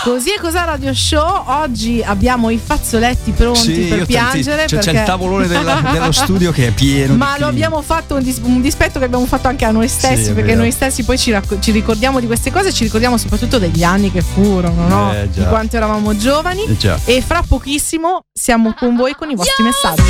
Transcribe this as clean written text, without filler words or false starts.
Così è Cos'è Radio Show. Oggi abbiamo i fazzoletti pronti per piangere. C'è il tavolone dello studio che è pieno. Ma lo abbiamo fatto un dispetto che abbiamo fatto anche a noi stessi, perché vero. noi stessi poi ci ricordiamo di queste cose, ci ricordiamo soprattutto degli anni che furono, no? Di quanto eravamo giovani. Già. E fra pochissimo siamo con voi con i vostri messaggi.